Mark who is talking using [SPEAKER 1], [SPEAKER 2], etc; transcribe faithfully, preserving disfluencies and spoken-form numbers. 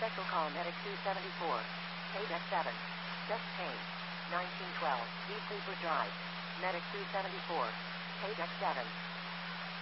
[SPEAKER 1] Special call Medic two seventy-four. Page X seven. Just change. nineteen twelve. East Sleeper Drive. Medic two seventy-four. Page X seven.